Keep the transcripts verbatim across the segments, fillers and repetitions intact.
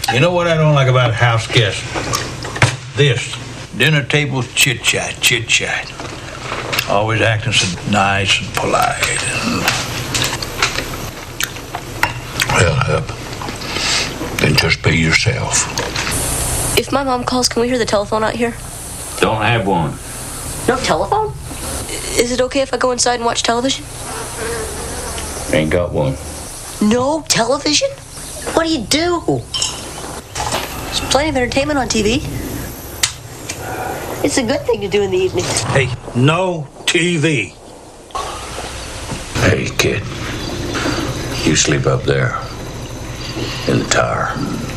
You know what I don't like about house guests? This. Dinner table chit-chat, chit-chat. Always acting so nice and polite. Well, Hub, then just be yourself. If my mom calls, can we hear the telephone out here? Don't have one. No telephone? Is it okay if I go inside and watch television? Ain't got one. No television? What do you do? There's plenty of entertainment on T V. It's a good thing to do in the evenings. Hey, no T V. Hey, kid. You sleep up there in the tower.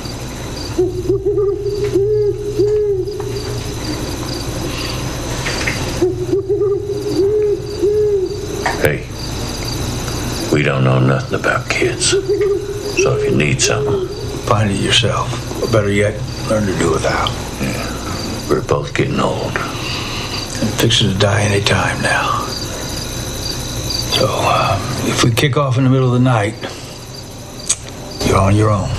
Hey, we don't know nothing about kids. So if you need something, Find it yourself. Or better yet, learn to do without. yeah, we're both getting old. I'm fixing to die any time now. So, uh, if we kick off in the middle of the night, you're on your own.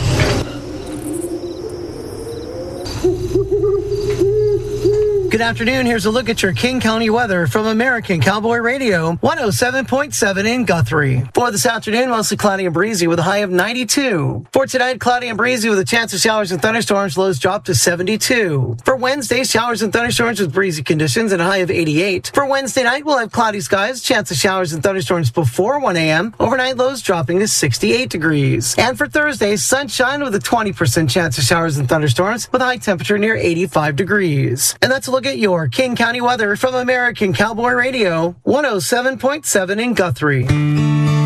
Good afternoon. Here's a look at your King County weather from American Cowboy Radio, one oh seven point seven in Guthrie. For this afternoon, mostly cloudy and breezy with a high of ninety-two. For tonight, cloudy and breezy with a chance of showers and thunderstorms, lows drop to seventy-two. For Wednesday, showers and thunderstorms with breezy conditions and a high of eighty-eight. For Wednesday night, we'll have cloudy skies, chance of showers and thunderstorms before one a.m. Overnight lows dropping to sixty-eight degrees. And for Thursday, sunshine with a twenty percent chance of showers and thunderstorms with a high temperature near eighty-five degrees. And that's a look at your King County weather from American Cowboy Radio, one oh seven point seven in Guthrie.